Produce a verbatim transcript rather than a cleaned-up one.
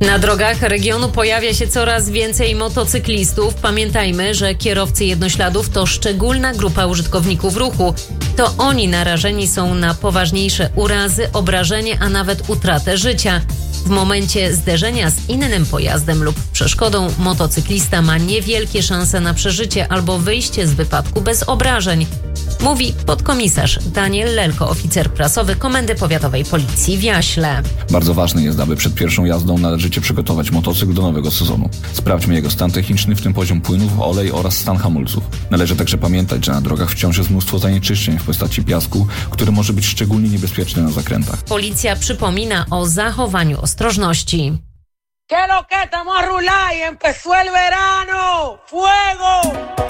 Na drogach regionu pojawia się coraz więcej motocyklistów. Pamiętajmy, że kierowcy jednośladów to szczególna grupa użytkowników ruchu. To oni narażeni są na poważniejsze urazy, obrażenie, a nawet utratę życia. W momencie zderzenia z innym pojazdem lub przeszkodą motocyklista ma niewielkie szanse na przeżycie albo wyjście z wypadku bez obrażeń. Mówi podkomisarz Daniel Lelko, oficer prasowy Komendy Powiatowej Policji w Jaśle. Bardzo ważne jest, aby przed pierwszą jazdą należycie przygotować motocykl do nowego sezonu. Sprawdźmy jego stan techniczny, w tym poziom płynów, olej oraz stan hamulców. Należy także pamiętać, że na drogach wciąż jest mnóstwo zanieczyszczeń w postaci piasku, który może być szczególnie niebezpieczny na zakrętach. Policja przypomina o zachowaniu ostrożności. ¿Qué lo que estamos a rular y empezó el verano? ¡Fuego!